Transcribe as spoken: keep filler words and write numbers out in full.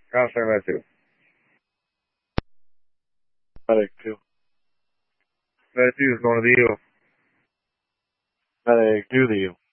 Counselor Matthew. Medic two. Matthew is going to the U. Medic to the U.